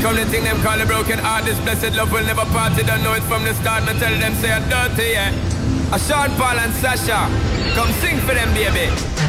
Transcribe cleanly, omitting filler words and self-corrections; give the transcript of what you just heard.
Come the thing them call a broken heart. This blessed love will never part. You don't know it from the start. Me tell them say I'm dirty, yeah. A Sean Paul and Sasha, come sing for them, baby.